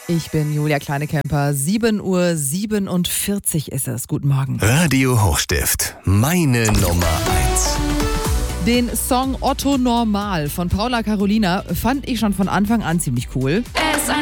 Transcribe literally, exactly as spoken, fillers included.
Ich bin Julia Kleinekemper. sieben Uhr siebenundvierzig ist es. Guten Morgen. Radio Hochstift, meine Nummer eins. Den Song Otto Normal von Paula Carolina fand ich schon von Anfang an ziemlich cool.